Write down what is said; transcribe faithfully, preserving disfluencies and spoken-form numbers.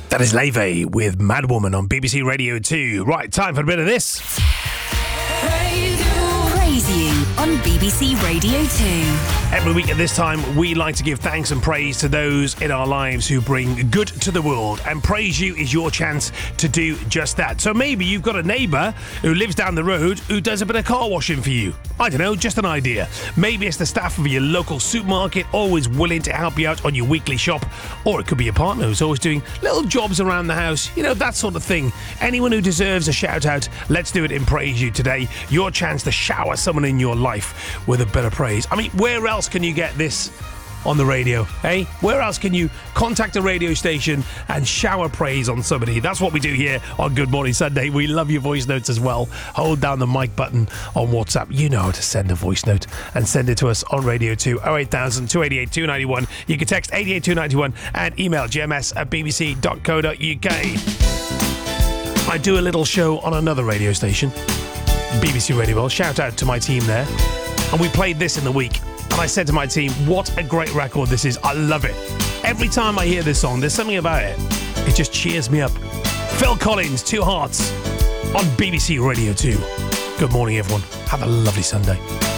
That is Leve with Mad Woman on B B C Radio two. Right, time for a bit of this. Praise You on B B C Radio two. Every week at this time, we like to give thanks and praise to those in our lives who bring good to the world. And Praise You is your chance to do just that. So maybe you've got a neighbour who lives down the road who does a bit of car washing for you. I don't know, just an idea. Maybe it's the staff of your local supermarket, always willing to help you out on your weekly shop. Or it could be your partner who's always doing little jobs around the house. You know, that sort of thing. Anyone who deserves a shout out, let's do it in Praise You today. Your chance to shower someone in your life with a bit of praise. I mean, where else can you get this on the radio, eh? Where else can you contact a radio station and shower praise on somebody? That's what we do here on Good Morning Sunday. We love your voice notes as well. Hold down the mic button on WhatsApp. You know how to send a voice note and send it to us on Radio two, oh eight thousand, two eight eight, two nine one. You can text eight eight two nine one and email g m s at b b c dot co dot u k. I do a little show on another radio station, B B C Radio World. Shout out to my team there. And we played this in the week. And I said to my team, what a great record this is. I love it. Every time I hear this song, there's something about it. It just cheers me up. Phil Collins, Two Hearts on B B C Radio two. Good morning, everyone. Have a lovely Sunday.